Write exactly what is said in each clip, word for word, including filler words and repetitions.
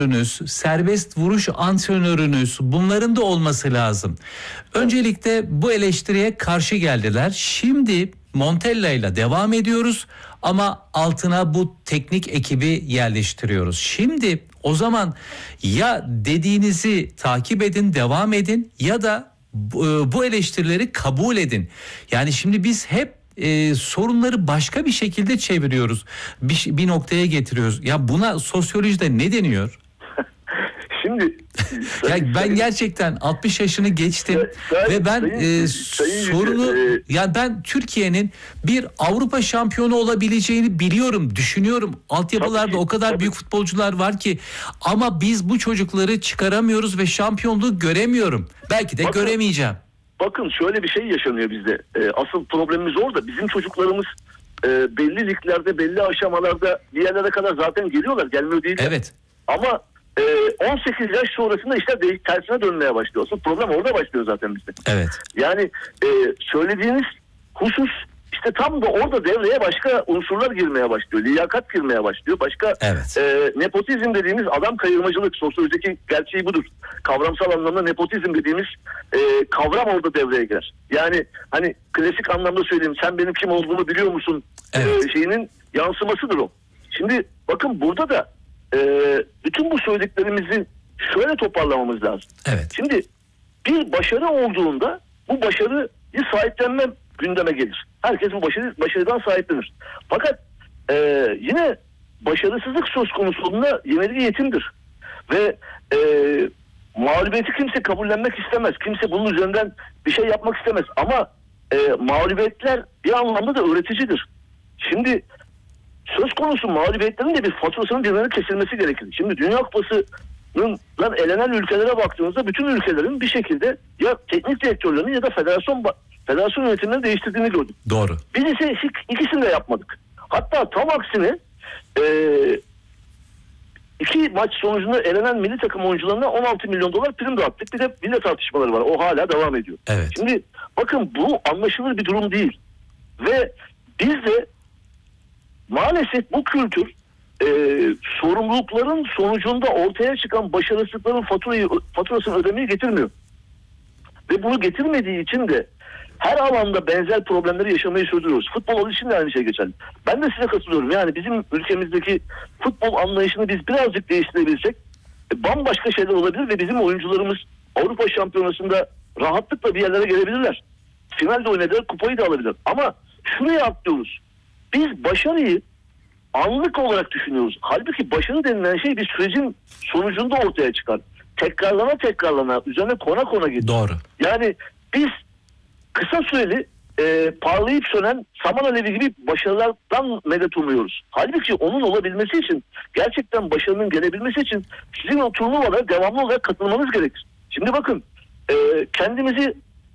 serbest vuruş antrenörünüz, bunların da olması lazım. Öncelikle bu eleştiriye karşı geldiler. Şimdi Montella ile devam ediyoruz ama altına bu teknik ekibi yerleştiriyoruz. Şimdi o zaman ya dediğinizi takip edin, devam edin ya da bu, bu eleştirileri kabul edin. Yani şimdi biz hep e, sorunları başka bir şekilde çeviriyoruz. Bir, bir noktaya getiriyoruz. Ya buna sosyolojide ne deniyor? Şimdi ya ben gerçekten altmış yaşını geçtim sayın, ve ben sayın, e, sayın, sorunu e, ya ben Türkiye'nin bir Avrupa şampiyonu olabileceğini biliyorum, düşünüyorum. Altyapılarda ki, o kadar tabii. büyük futbolcular var ki ama biz bu çocukları çıkaramıyoruz ve şampiyonluğu göremiyorum. Belki de bakın, göremeyeceğim. Bakın şöyle bir şey yaşanıyor bizde. E, asıl problemimiz orada. Bizim çocuklarımız e, belli liglerde, belli aşamalarda bir yerlere kadar zaten geliyorlar. Gelmiyor değil. Evet. Ama e, on sekiz yaş sonrasında işler de, tersine dönmeye başlıyor. Asıl problem orada başlıyor zaten bizde. Evet. Yani e, söylediğiniz husus işte tam da orada devreye başka unsurlar girmeye başlıyor. Liyakat girmeye başlıyor. Başka Evet. e, nepotizm dediğimiz adam kayırmacılık, sosyolojideki gerçeği budur. Kavramsal anlamda nepotizm dediğimiz e, kavram orada devreye girer. Yani hani klasik anlamda söyleyeyim, sen benim kim olduğumu biliyor musun Evet. e, şeyinin yansımasıdır o. Şimdi bakın burada da e, bütün bu söylediklerimizi şöyle toparlamamız lazım. Evet. Şimdi bir başarı olduğunda bu başarıyı sahiplenme gündeme gelir. Herkes bu başarı, başarıdan sahiplenir. Fakat e, yine başarısızlık söz konusu olduğunda yenilgi yetimdir. Ve e, mağlubiyeti kimse kabullenmek istemez. Kimse bunun üzerinden bir şey yapmak istemez. Ama e, mağlubiyetler bir anlamda da öğreticidir. Şimdi söz konusu mağlubiyetlerin de bir faturasının birine kesilmesi gerekir. Şimdi Dünya Kupası'nın elenen ülkelere baktığımızda bütün ülkelerin bir şekilde ya teknik direktörlerini ya da federasyon federasyon yönetimlerini değiştirdiğini gördük. Doğru. Birisi ikisini de yapmadık. Hatta tam aksine e, iki maç sonucunda elenen milli takım oyuncularına on altı milyon dolar prim dağıttık. Bir de bile tartışmaları var. O hala devam ediyor. Evet. Şimdi bakın bu anlaşılır bir durum değil. Ve biz de maalesef bu kültür e, sorumlulukların sonucunda ortaya çıkan başarısızlıkların faturayı, faturasını ödemeyi getirmiyor. Ve bunu getirmediği için de her alanda benzer problemleri yaşamayı sürdürüyoruz. Futbol için de aynı şey geçerli. Ben de size katılıyorum. Yani bizim ülkemizdeki futbol anlayışını biz birazcık değiştirebilsek bambaşka şeyler olabilir ve bizim oyuncularımız Avrupa Şampiyonası'nda rahatlıkla bir yerlere gelebilirler. Finalde oynadılar, kupayı da alabilirler. Ama şuraya atlıyoruz. Biz başarıyı anlık olarak düşünüyoruz. Halbuki başarı denilen şey bir sürecin sonucunda ortaya çıkar. Tekrarlana tekrarlana, üzerine kona kona gidiyor. Doğru. Yani biz kısa süreli e, parlayıp sönen saman alevi gibi başarılardan medet umuyoruz. Halbuki onun olabilmesi için, gerçekten başarının gelebilmesi için sizin o turnuvalara devamlı olarak katılmanız gerekir. Şimdi bakın e, kendimizi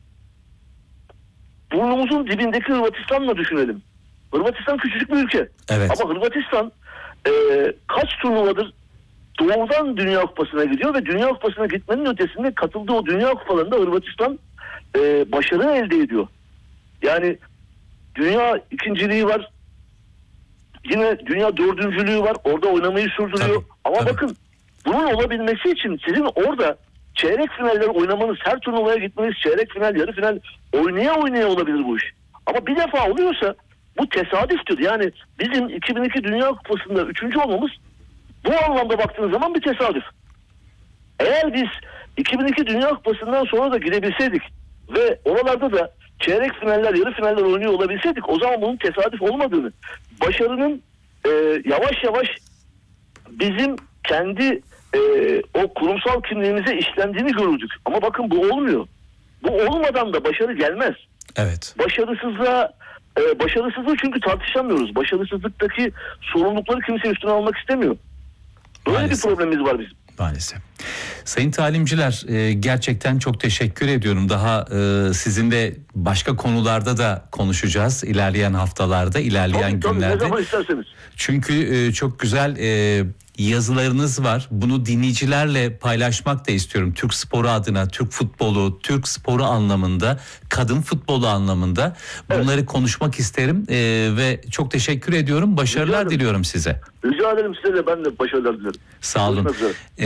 burnumuzun dibindeki Hırvatistan'la düşünelim. Hırvatistan küçücük bir ülke. Evet. Ama Hırvatistan e, kaç turnuvadır doğrudan Dünya Kupası'na gidiyor ve Dünya Kupası'na gitmenin ötesinde katıldığı o Dünya Kupalarında Hırvatistan e, başarı elde ediyor. Yani dünya ikinciliği var. Yine dünya dördüncülüğü var. Orada oynamayı sürdürüyor. Tabii, Ama tabii. bakın bunun olabilmesi için sizin orada çeyrek finaller oynamanız, her turnuvaya gitmeniz, çeyrek final, yarı final oynaya oynaya olabilir bu iş. Ama bir defa oluyorsa bu tesadüftür. Yani bizim iki bin iki Dünya Kupası'nda üçüncü olmamız bu anlamda baktığınız zaman bir tesadüf. Eğer biz iki bin iki Dünya Kupası'ndan sonra da gidebilseydik ve oralarda da çeyrek finaller, yarı finaller oynuyor olabilseydik, o zaman bunun tesadüf olmadığını, başarının e, yavaş yavaş bizim kendi e, o kurumsal kimliğimize işlendiğini görürdük. Ama bakın bu olmuyor. Bu olmadan da başarı gelmez. Evet. Başarısızlığa e, başarısızlığı çünkü tartışamıyoruz. Başarısızlıktaki sorumlulukları kimse üstüne almak istemiyor. Böyle Maalesef. bir problemimiz var bizim. Maalesef. Sayın talimciler, e, gerçekten çok teşekkür ediyorum. Daha e, sizinle başka konularda da konuşacağız ilerleyen haftalarda, ilerleyen Tabii, tabii, günlerde. ne zaman isterseniz. Çünkü e, çok güzel e, yazılarınız var. Bunu dinleyicilerle paylaşmak da istiyorum. Türk sporu adına, Türk futbolu, Türk sporu anlamında, kadın futbolu anlamında bunları evet. konuşmak isterim ee, ve çok teşekkür ediyorum. Başarılar diliyorum size. Rica ederim, size de ben de başarılar dilerim. Sağ olun.